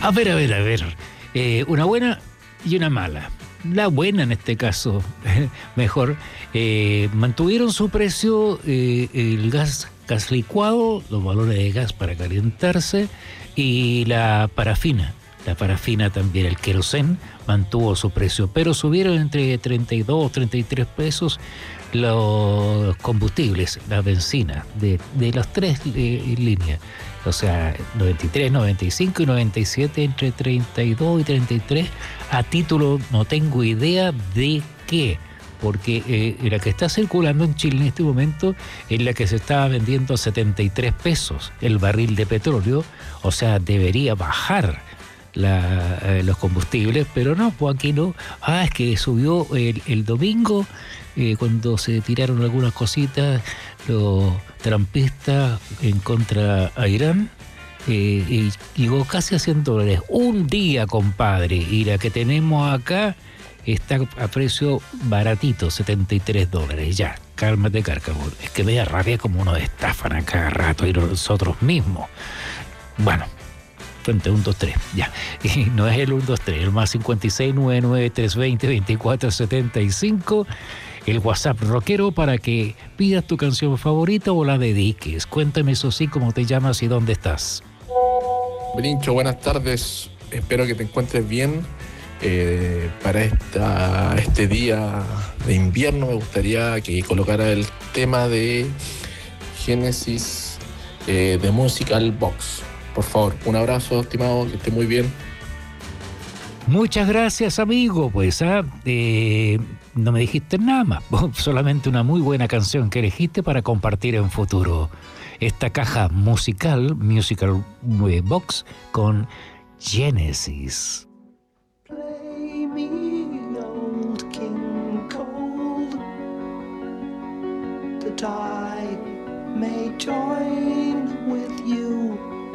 A ver, a ver, a ver. Una buena y una mala. La buena en este caso, mejor, mantuvieron su precio el gas licuado, los valores de gas para calentarse y la parafina. La parafina también, el querosén, mantuvo su precio, pero subieron entre 32 y 33 pesos los combustibles, la benzina, de las tres líneas. O sea, 93, 95 y 97, entre 32 y 33, a título no tengo idea de qué, porque la que está circulando en Chile en este momento es la que se estaba vendiendo a 73 pesos el barril de petróleo, o sea, debería bajar los combustibles, pero no, pues aquí no. Es que subió el domingo, cuando se tiraron algunas cositas los trampistas en contra a Irán, y llegó casi a $100 un día, compadre, y la que tenemos acá está a precio baratito, $73. Ya, cálmate, Cárcamo. Es que me da rabia como nos estafan a cada rato y nosotros mismos. Bueno, frente 1, 2, 3, ya. Y no es el 1, 2, 3, el más 56 99 320 24 75. El WhatsApp rockero para que pidas tu canción favorita o la dediques. Cuéntame, eso sí, cómo te llamas y dónde estás. Brincho, buenas tardes. Espero que te encuentres bien. Para este día de invierno me gustaría que colocara el tema de Génesis de Musical Box. Por favor, un abrazo, estimado, que esté muy bien. Muchas gracias, amigo. Pues no me dijiste nada más, solamente una muy buena canción que elegiste para compartir en futuro. Esta caja musical Box con Genesis. Play me old King Cole, that I may join